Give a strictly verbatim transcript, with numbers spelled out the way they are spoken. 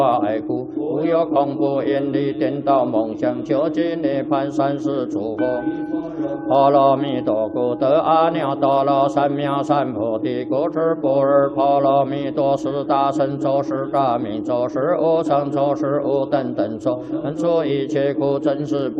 爱故，无有恐怖、引力、颠倒、梦想、究竟涅槃、三世诸佛。阿罗蜜多，故得阿耨多罗三藐三菩提。故知般若波罗蜜多是大乘咒，是大明咒，是无上咒，是无等等咒，能除一切苦，真实不